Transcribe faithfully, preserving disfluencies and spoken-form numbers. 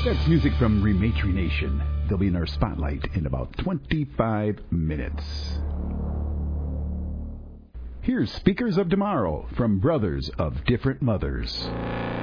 That's music from Rematry Nation. They'll be in our spotlight in about twenty-five minutes. Here's Speakers of Tomorrow from Brothers of Different Mothers.